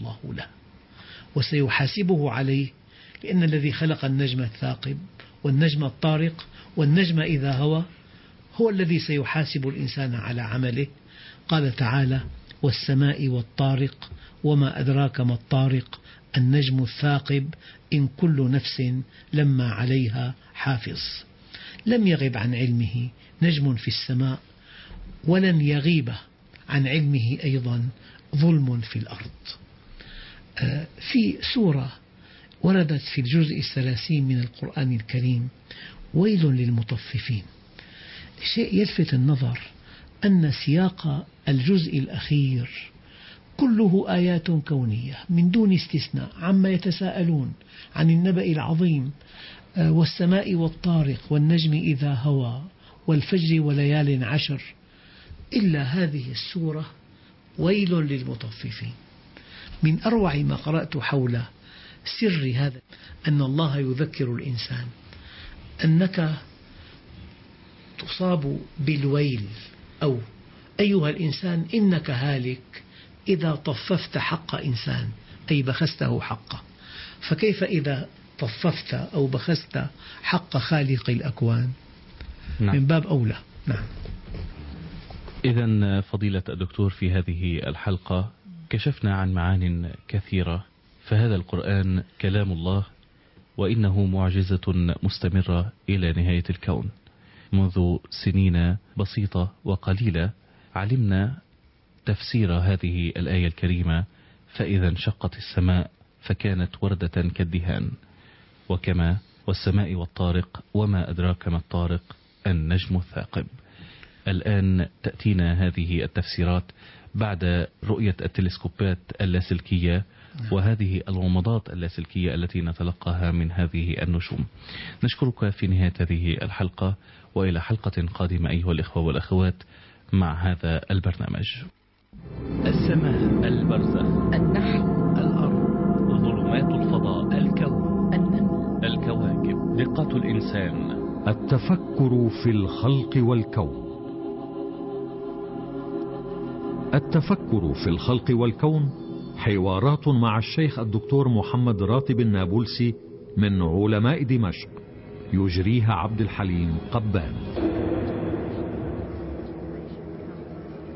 الله له وسيحاسبه عليه، لأن الذي خلق النجم الثاقب والنجم الطارق والنجم إذا هوى هو الذي سيحاسب الإنسان على عمله. قال تعالى: والسماء والطارق وما أدراك ما الطارق النجم الثاقب إن كل نفس لما عليها حافظ. لم يغب عن علمه نجم في السماء، ولن يغيب عن علمه أيضا ظلم في الأرض. في سورة وردت في الجزء 30 من القرآن الكريم: ويل للمطففين. شيء يلفت النظر أن سياق الجزء الأخير كله آيات كونية من دون استثناء، عما يتساءلون عن النبأ العظيم، والسماء والطارق والنجم إذا هوى والفجر وليال عشر، إلا هذه السورة ويل للمطففين. من أروع ما قرأت حول سر هذا أن الله يذكر الإنسان أنك تصاب بالويل، أو أيها الإنسان إنك هالك إذا طففت حق إنسان، أي بخسته حقه، فكيف إذا طففت أو بخست حق خالق الأكوان؟ نعم. من باب أولى. نعم. إذن فضيلة الدكتور، في هذه الحلقة كشفنا عن معان كثيرة، فهذا القرآن كلام الله، وإنه معجزة مستمرة إلى نهاية الكون. منذ سنين بسيطة وقليلة علمنا تفسير هذه الآية الكريمة: فإذا انشقت السماء فكانت وردة كالدهان، وكما والسماء والطارق وما أدراك ما الطارق النجم الثاقب. الآن تأتينا هذه التفسيرات بعد رؤية التلسكوبات اللاسلكية وهذه الغمضات اللاسلكية التي نتلقاها من هذه النجوم. نشكرك في نهاية هذه الحلقة، وإلى حلقة قادمة أيها الإخوة والأخوات مع هذا البرنامج. السماء، البرزخ، النحل، الأرض، ظلمات الفضاء، الكون، النمل، الكواكب، دقات الإنسان، التفكر في الخلق والكون. التفكر في الخلق والكون حوارات مع الشيخ الدكتور محمد راتب النابلسي من علماء دمشق، يجريها عبد الحليم قبان.